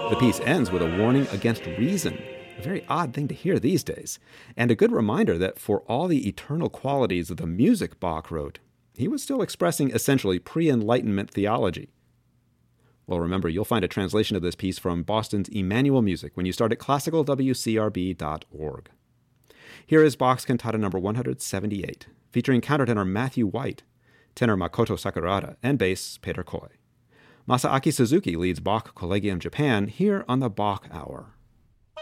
The piece ends with a warning against reason, a very odd thing to hear these days, and a good reminder that for all the eternal qualities of the music Bach wrote, he was still expressing essentially pre-Enlightenment theology. Well, remember, you'll find a translation of this piece from Boston's Emmanuel Music when you start at classicalwcrb.org. Here is Bach's Cantata number 178, featuring countertenor Matthew White, tenor Makoto Sakurada, and bass Peter Koi. Masaaki Suzuki leads Bach Collegium Japan here on the Bach Hour.